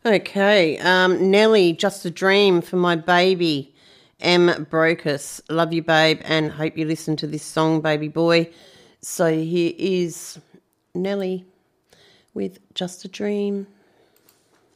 Okay, Nelly, Just a Dream for my baby, M. Brocus. Love you, babe, and hope you listen to this song, baby boy. So here is Nelly with Just a Dream.